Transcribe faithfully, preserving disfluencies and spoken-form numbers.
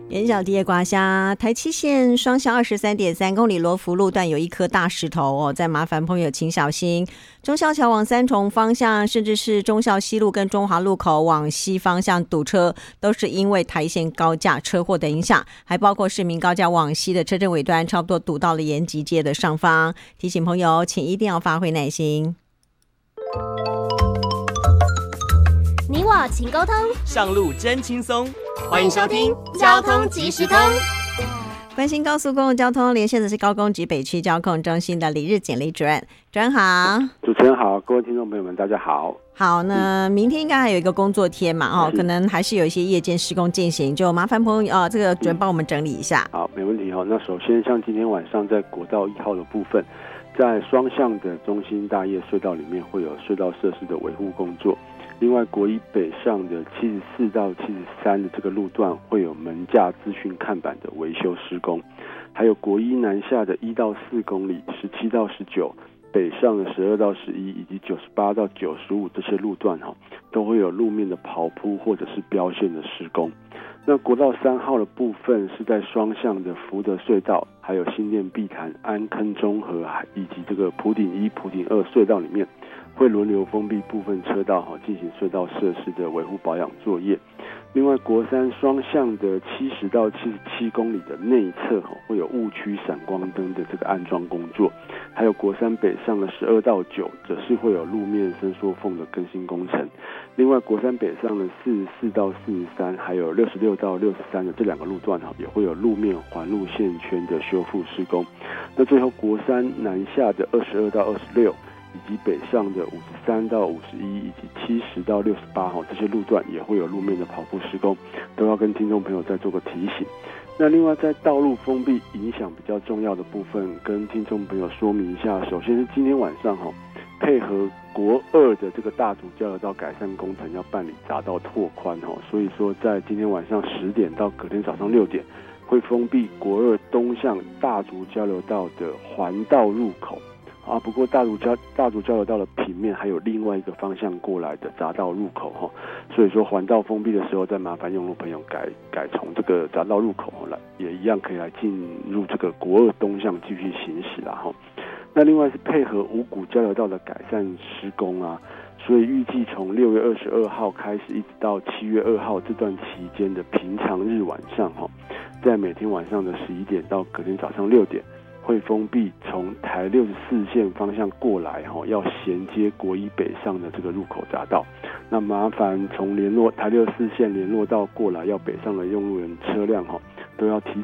元宵节刮下，台七线双向二十三点三公里罗浮路段有一颗大石头哦，再麻烦朋友请小心。忠孝桥往三重方向，甚至是忠孝西路跟中华路口往西方向堵车，都是因为台线高架车祸的影响，还包括市民高架往西的车阵尾端，差不多堵到了延吉街的上方。提醒朋友，请一定要发挥耐心。 你我勤沟通， 上路真轻松。 欢迎收听交通即时通。 关心高速公路交通，连线的是高公局北区交控中心的李日检理主任。主任好。 主持人好，各位听众朋友们大家好。 好，那明天应该还有一个工作天嘛，哦，可能还是有一些夜间施工进行，就麻烦朋友哦，这个主任帮我们整理一下。 好，没问题哦。那首先像今天晚上在国道一号的部分，在双向的中心大业隧道里面会有隧道设施的维护工作。另外，国一北上的七十四到七十三的这个路段会有门架资讯看板的维修施工，还有国一南下的一到四公里、十七到十九、北上的十二到十一以及九十八到九十五这些路段哈，都会有路面的刨铺或者是标线的施工。那国道三号的部分是在双向的福德隧道，还有新店碧潭、安坑中和以及这个埔顶一、埔顶二隧道里面，会轮流封闭部分车道进行隧道设施的维护保养作业。另外，国三双向的七十到七十七公里的内侧会有误区闪光灯的这个安装工作，还有国三北上的十二到九则是会有路面伸缩缝的更新工程。另外，国三北上的四十四到四十三，还有六十六到六十三的这两个路段也会有路面环路线圈的修复施工。那最后，国三南下的二十二到二十六。以及北上的五十三到五十一以及七十到六十八这些路段也会有路面的跑步施工，都要跟听众朋友再做个提醒。那另外在道路封闭影响比较重要的部分，跟听众朋友说明一下。首先是今天晚上配合国二的这个大竹交流道改善工程要办理匝道拓宽，所以说在今天晚上十点到隔天早上六点会封闭国二东向大竹交流道的环道入口。啊，不过大竹交大竹交流道的平面还有另外一个方向过来的匝道入口哈，所以说环道封闭的时候，再麻烦用路朋友改改从这个匝道入口来，也一样可以来进入这个国二东向继续行驶啦哈。那另外是配合五股交流道的改善施工啊，所以预计从六月二十二号开始，一直到七月二号这段期间的平常日晚上哈，在每天晚上的十一点到隔天早上六点。会封闭从台六十四线方向过来要衔接国一北上的这个入口匝道，那麻烦从联络台六十四线联络到过来要北上的用路人车辆都要提